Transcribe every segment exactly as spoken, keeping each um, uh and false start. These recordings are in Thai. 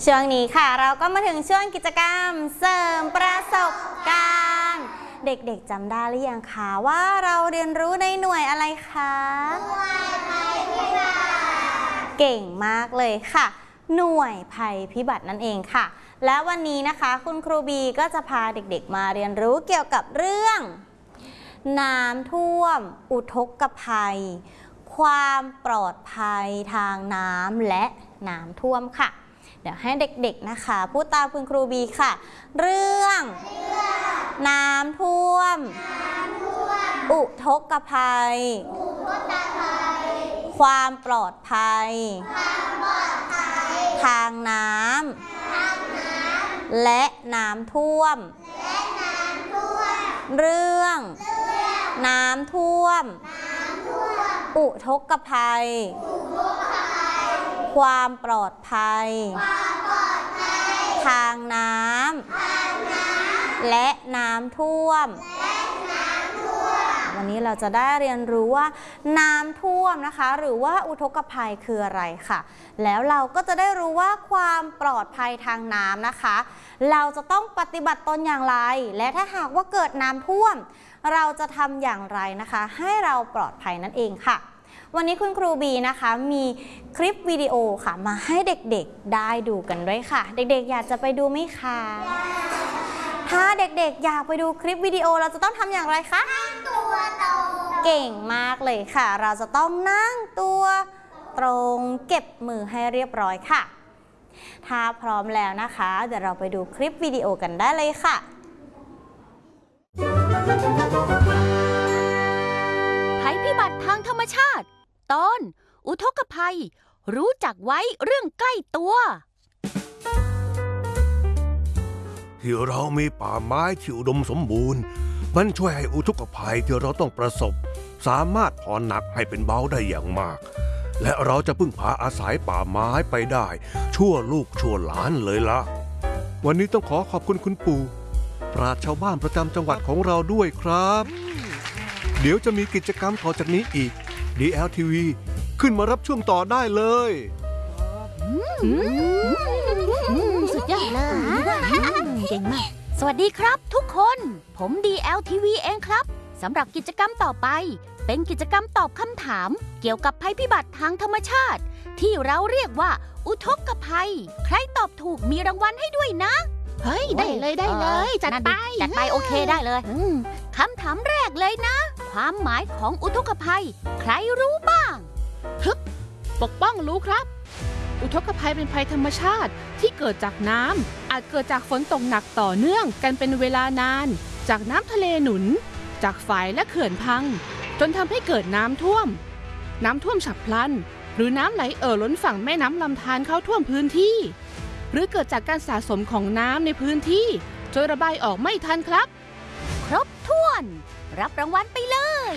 ช่วงนี้ค่ะเราก็มาถึงช่วงกิจกรรมเสริมประสบการณ์เด็กๆจำได้หรือยังคะว่าเราเรียนรู้ในหน่วยอะไรคะหน่วยภัยพิบัติเก่งมากเลยค่ะหน่วยภัยพิบัตินั่นเองค่ะและวันนี้นะคะคุณครูบีก็จะพาเด็กๆมาเรียนรู้เกี่ยวกับเรื่องน้ำท่วมอุทกภัยความปลอดภัยทางน้ำและน้ำท่วมค่ะเดี๋ยวให้เด็กๆนะคะพูดตามคุณครูบีค่ะเรื่องน้ำท่วมอุทกภัยความปลอดภัยทางน้ำและน้ำท่วมเรื่องน้ำท่วมอุทกภัยความปลอดภัยทางน้ำและน้ำท่วมวันนี้เราจะได้เรียนรู้ว่าน้ำท่วมนะคะหรือว่าอุทกภัยคืออะไรค่ะแล้วเราก็จะได้รู้ว่าความปลอดภัยทางน้ำนะคะเราจะต้องปฏิบัติตนอย่างไรและถ้าหากว่าเกิดน้ำท่วมเราจะทำอย่างไรนะคะให้เราปลอดภัยนั่นเองค่ะวันนี้คุณครูบีนะคะมีคลิปวิดีโอค่ะมาให้เด็กๆได้ดูกันด้วยค่ะเด็กๆอยากจะไปดูไหมคะถ้าเด็กๆอยากไปดูคลิปวิดีโอเราจะต้องทำอย่างไรคะนั่งตัวตรงเก่งมากเลยค่ะเราจะต้องนั่งตัวตรงเก็บมือให้เรียบร้อยค่ะถ้าพร้อมแล้วนะคะเดี๋ยวเราไปดูคลิปวิดีโอกันได้เลยค่ะภัยพิบัติทางธรรมชาติตอนอุทกภัยรู้จักไว้เรื่องใกล้ตัวที่เรามีป่าไม้ที่อุดมสมบูรณ์มันช่วยให้อุทกภัยที่เราต้องประสบสามารถผ่อนหนักให้เป็นเบาได้อย่างมากและเราจะพึ่งพาอาศัยป่าไม้ไปได้ชั่วลูกชั่วหลานเลยละวันนี้ต้องขอขอบคุณคุณปู่ปราชญ์ชาวบ้านประจำจังหวัดของเราด้วยครับเดี๋ยวจะมีกิจกรรมต่อจากนี้อีก ดี แอล ที วี ขึ้นมารับช่วงต่อได้เลยสุดยอดเลยเก่งมากสวัสดีครับทุกคนผม ดี แอล ที วี เองครับสำหรับกิจกรรมต่อไปเป็นกิจกรรมตอบคำถามเกี่ยวกับภัยพิบัติทางธรรมชาติที่เราเรียกว่าอุทกภัยใครตอบถูกมีรางวัลให้ด้วยนะเฮ้ยได้เลยได้เลยจัดไปจัดไปโอเคได้เลยคำถามแรกเลยนะความหมายของอุทกภัยใครรู้บ้างฮึบปกป้องรู้ครับอุทกภัยเป็นภัยธรรมชาติที่เกิดจากน้ำอาจเกิดจากฝนตกหนักต่อเนื่องกันเป็นเวลานานจากน้ำทะเลหนุนจากฝายและเขื่อนพังจนทำให้เกิดน้ำท่วมน้ำท่วมฉับพลันหรือน้ำไหลเอ่อล้นฝั่งแม่น้ำลำธารเข้าท่วมพื้นที่หรือเกิดจากการสะสมของน้ำในพื้นที่จนระบายออกไม่ทันครับครบถ้วนรับรางวัลไปเลย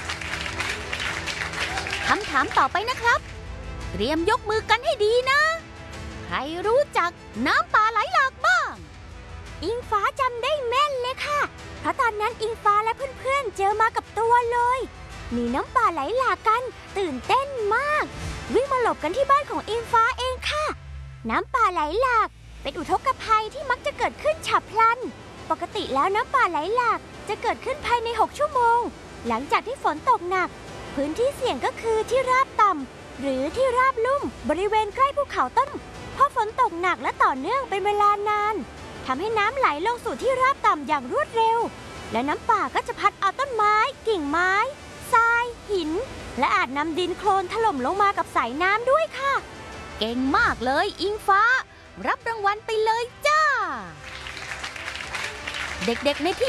คำถามต่อไปนะครับเตรียมยกมือกันให้ดีนะใครรู้จักน้ำป่าไหลหลากบ้างอิงฟ้าจำได้แม่นเลยค่ะเพราะตอนนั้นอิงฟ้าและเพื่อนๆเจอมากับตัวเลยมีน้ำป่าไหลหลากกันตื่นเต้นมากวิ่งมาหลบกันที่บ้านของอิงฟ้าเองค่ะน้ำป่าไหลหลากเป็นอุทกภัยที่มักจะเกิดขึ้นฉับพลันปกติแล้วน้ำป่าไหลหลากจะเกิดขึ้นภายในหกชั่วโมงหลังจากที่ฝนตกหนักพื้นที่เสี่ยงก็คือที่ราบต่ำหรือที่ราบลุ่มบริเวณใกล้ภูเขาต้นเพราะฝนตกหนักและต่อเนื่องเป็นเวลานานทำให้น้ำไหลลงสู่ที่ราบต่ำอย่างรวดเร็วและน้ำป่าก็จะพัดเอาต้นไม้กิ่งไม้ทรายหินและอาจนำดินโคลนถล่มลงมากับสายน้ำด้วยค่ะเก่งมากเลยอิงฟ้ารับรางวัลไปเลยจ้าเด็กๆในที่